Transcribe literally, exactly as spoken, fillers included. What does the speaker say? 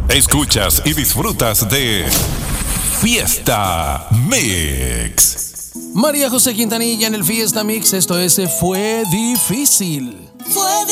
Escuchas y disfrutas de Fiesta Mix. María José Quintanilla en el Fiesta Mix. Esto es Fue Difícil. Fue